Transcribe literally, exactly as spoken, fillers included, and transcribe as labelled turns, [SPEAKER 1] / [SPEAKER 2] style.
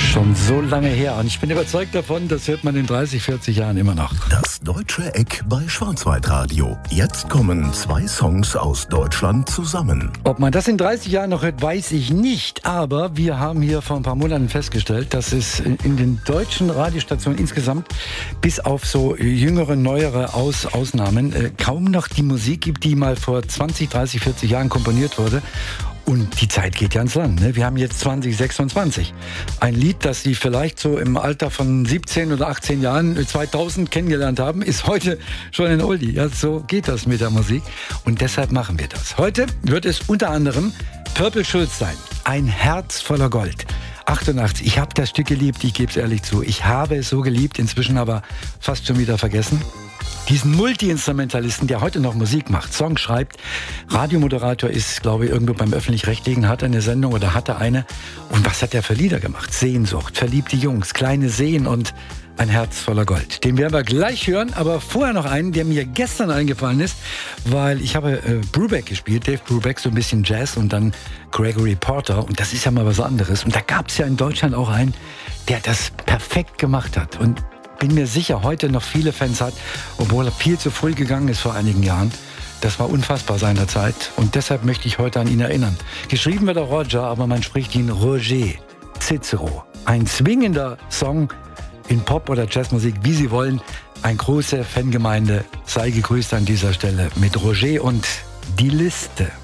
[SPEAKER 1] Schon so lange her. Und ich bin überzeugt davon, das hört man in dreißig, vierzig Jahren immer noch.
[SPEAKER 2] Das Deutsche Eck bei Schwarzwaldradio. Jetzt kommen zwei Songs aus Deutschland zusammen.
[SPEAKER 1] Ob man das in dreißig Jahren noch hört, weiß ich nicht. Aber wir haben hier vor ein paar Monaten festgestellt, dass es in den deutschen Radiostationen insgesamt bis auf so jüngere, neuere Aus- Ausnahmen äh, kaum noch die Musik gibt, die mal vor zwanzig, dreißig, vierzig Jahren komponiert wurde. Und die Zeit geht ja ins Land. Ne? Wir haben jetzt zwanzig sechsundzwanzig. Ein Lied, das Sie vielleicht so im Alter von siebzehn oder achtzehn Jahren zweitausend kennengelernt haben, ist heute schon ein Oldie. Ja, so geht das mit der Musik. Und deshalb machen wir das. Heute wird es unter anderem Purple Schulz sein. Ein Herz voller Gold. achtundachtzig. Ich habe das Stück geliebt, ich gebe es ehrlich zu. Ich habe es so geliebt, inzwischen aber fast schon wieder vergessen. Diesen Multi-Instrumentalisten, der heute noch Musik macht, Songs schreibt, Radiomoderator ist, glaube ich, irgendwo beim Öffentlich-Rechtlichen, hat eine Sendung oder hatte eine. Und was hat er für Lieder gemacht? Sehnsucht, verliebte Jungs, kleine Seen und ein Herz voller Gold. Den werden wir gleich hören, aber vorher noch einen, der mir gestern eingefallen ist, weil ich habe äh, Brubeck gespielt, Dave Brubeck, so ein bisschen Jazz und dann Gregory Porter und das ist ja mal was anderes. Und da gab es ja in Deutschland auch einen, der das perfekt gemacht hat und bin mir sicher, heute noch viele Fans hat, obwohl er viel zu früh gegangen ist vor einigen Jahren. Das war unfassbar seinerzeit und deshalb möchte ich heute an ihn erinnern. Geschrieben wird er Roger, aber man spricht ihn Roger Cicero. Ein zwingender Song in Pop- oder Jazzmusik, wie Sie wollen. Eine große Fangemeinde sei gegrüßt an dieser Stelle mit Roger und die Liste.